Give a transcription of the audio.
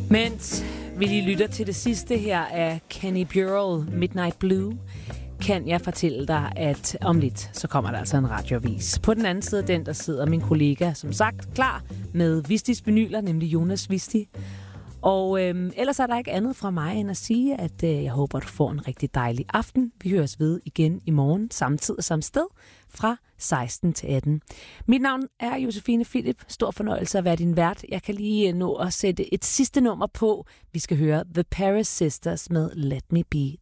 Mens vi lige lytter til det sidste her af Kenny Burrell, Midnight Blue, kan jeg fortælle dig, at om lidt, så kommer der altså en radioavis. På den anden side af den, der sidder min kollega, som sagt, klar med Vistis vinyler, nemlig Jonas Visti. Og ellers er der ikke andet fra mig end at sige, at jeg håber, du får en rigtig dejlig aften. Vi høres ved igen i morgen, samme tid og samme sted, fra 16 til 18. Mit navn er Josefine Philip. Stor fornøjelse at være din vært. Jeg kan lige nå at sætte et sidste nummer på. Vi skal høre The Paris Sisters med Let Me Be